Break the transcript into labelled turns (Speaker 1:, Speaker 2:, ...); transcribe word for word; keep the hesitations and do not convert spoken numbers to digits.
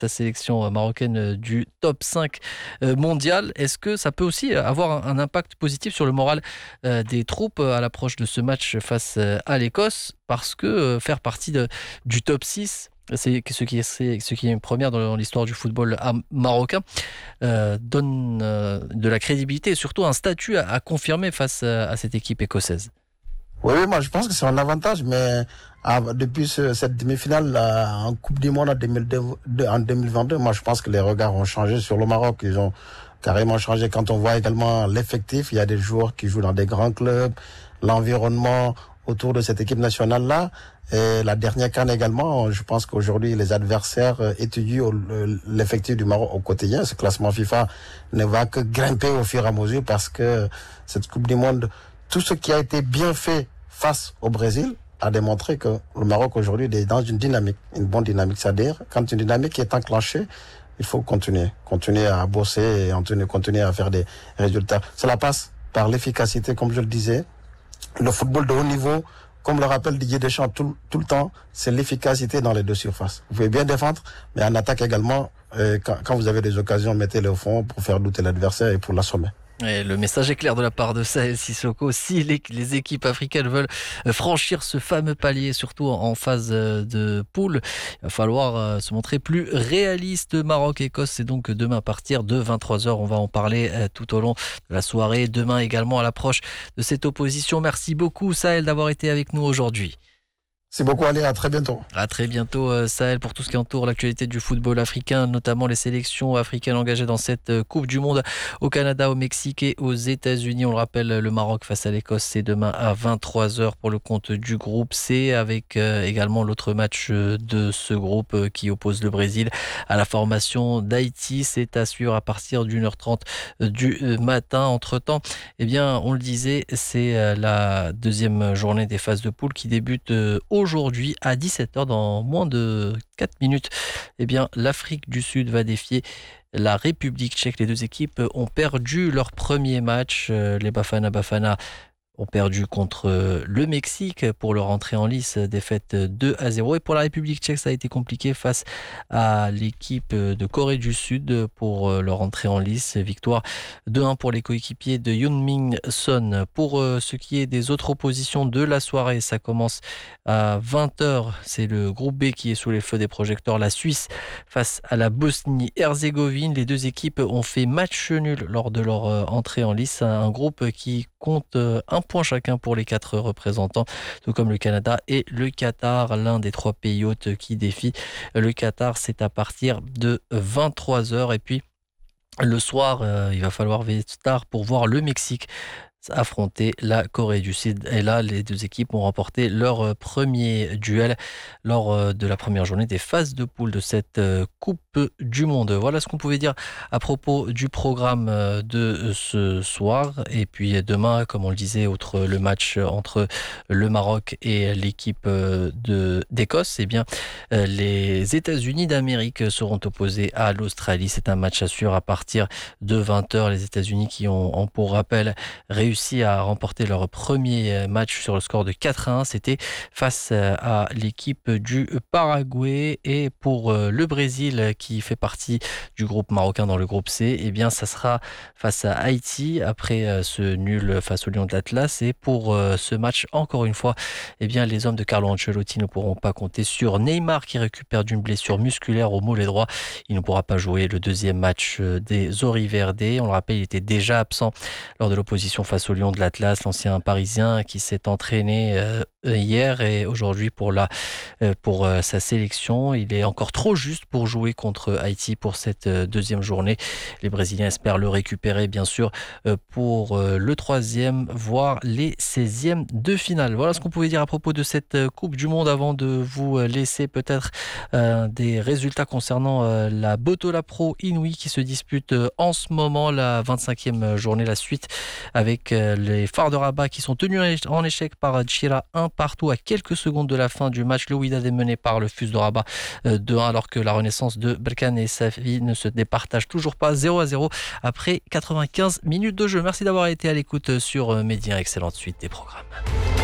Speaker 1: ta sélection marocaine du top cinq mondial. Est-ce que ça peut aussi avoir un impact positif sur le moral des troupes à l'approche de ce match face à l'Écosse? Parce que faire partie de, du top six, c'est ce qui est, ce qui est une première dans l'histoire du football marocain, euh, donne euh, de la crédibilité et surtout un statut à, à confirmer face à, à cette équipe écossaise.
Speaker 2: Oui, oui, moi je pense que c'est un avantage, mais ah, depuis ce, cette demi-finale là, en Coupe du Monde en, deux mille deux, en deux mille vingt-deux, moi je pense que les regards ont changé sur le Maroc. Ils ont carrément changé quand on voit également l'effectif. Il y a des joueurs qui jouent dans des grands clubs, l'environnement autour de cette équipe nationale-là. Et la dernière CAN également, je pense qu'aujourd'hui, les adversaires étudient l'effectif du Maroc au quotidien. Ce classement FIFA ne va que grimper au fur et à mesure parce que cette Coupe du Monde, tout ce qui a été bien fait face au Brésil a démontré que le Maroc aujourd'hui est dans une dynamique, une bonne dynamique. C'est-à-dire, quand une dynamique est enclenchée, il faut continuer, continuer à bosser et continuer, continuer à faire des résultats. Cela passe par l'efficacité, comme je le disais. Le football de haut niveau, comme le rappelle Didier Deschamps tout, tout le temps, c'est l'efficacité dans les deux surfaces. Vous pouvez bien défendre, mais en attaque également, euh, quand, quand vous avez des occasions, mettez-les au fond pour faire douter l'adversaire et pour l'assommer.
Speaker 1: Et le message est clair de la part de Saël Cissoko. Si les, les équipes africaines veulent franchir ce fameux palier, surtout en phase de poule, il va falloir se montrer plus réaliste. Maroc-Écosse, c'est donc demain à partir de vingt-trois heures. On va en parler tout au long de la soirée. Demain également à l'approche de cette opposition. Merci beaucoup Saël d'avoir été avec nous aujourd'hui.
Speaker 2: C'est beaucoup, allez, à très bientôt.
Speaker 1: À très bientôt, Sahel, pour tout ce qui entoure l'actualité du football africain, notamment les sélections africaines engagées dans cette Coupe du Monde au Canada, au Mexique et aux États-Unis. On le rappelle, le Maroc face à l'Écosse, c'est demain à vingt-trois heures pour le compte du groupe C, avec également l'autre match de ce groupe qui oppose le Brésil à la formation d'Haïti. C'est à suivre à partir d'une heure trente du matin. Entre-temps, eh bien, on le disait, c'est la deuxième journée des phases de poule qui débute au Aujourd'hui, à dix-sept heures, dans moins de quatre minutes, eh bien, l'Afrique du Sud va défier la République tchèque. Les deux équipes ont perdu leur premier match. Les Bafana Bafana ont perdu contre le Mexique pour leur entrée en lice, défaite deux à zéro. Et pour la République tchèque, ça a été compliqué face à l'équipe de Corée du Sud pour leur entrée en lice. Victoire deux un pour les coéquipiers de Heung-min Son. Pour ce qui est des autres oppositions de la soirée, ça commence à vingt heures. C'est le groupe B qui est sous les feux des projecteurs. La Suisse face à la Bosnie-Herzégovine. Les deux équipes ont fait match nul lors de leur entrée en lice. Un groupe qui compte un point chacun pour les quatre représentants, tout comme le Canada et le Qatar, l'un des trois pays hôtes qui défie le Qatar. C'est à partir de vingt-trois heures. Et puis le soir, euh, il va falloir veiller tard pour voir le Mexique affronter la Corée du Sud. Et là, les deux équipes ont remporté leur premier duel lors de la première journée des phases de poule de cette Coupe du Monde. Voilà ce qu'on pouvait dire à propos du programme de ce soir. Et puis demain, comme on le disait, outre le match entre le Maroc et l'équipe de, d'Écosse, eh bien, les États-Unis d'Amérique seront opposés à l'Australie. C'est un match à suivre à partir de vingt heures. Les États-Unis qui ont, ont pour rappel, réussi réussi à remporter leur premier match sur le score de quatre à un. C'était face à l'équipe du Paraguay. Et pour le Brésil, qui fait partie du groupe marocain dans le groupe C, eh bien, ça sera face à Haïti après ce nul face au Lion de l'Atlas. Et pour ce match, encore une fois, eh bien, les hommes de Carlo Ancelotti ne pourront pas compter sur Neymar qui récupère d'une blessure musculaire au mollet droit. Il ne pourra pas jouer le deuxième match des Oriverdés. On le rappelle, il était déjà absent lors de l'opposition face au Lion de l'Atlas, l'ancien Parisien qui s'est entraîné euh, hier et aujourd'hui pour, la, euh, pour euh, sa sélection. Il est encore trop juste pour jouer contre Haïti pour cette euh, deuxième journée. Les Brésiliens espèrent le récupérer bien sûr euh, pour euh, le troisième, voire les seizièmes de finale. Voilà ce qu'on pouvait dire à propos de cette euh, Coupe du Monde avant de vous laisser peut-être euh, des résultats concernant euh, la Botola Pro Inouï qui se dispute euh, en ce moment la vingt-cinquième journée, la suite avec les Phares de Rabat qui sont tenus en échec par Tchira un partout à quelques secondes de la fin du match. Le Wydad est mené par le F U S de Rabat deux un alors que la Renaissance de Berkane et Safi ne se départagent toujours pas, zéro à zéro après quatre-vingt-quinze minutes de jeu. Merci d'avoir été à l'écoute sur Média. Excellente suite des programmes.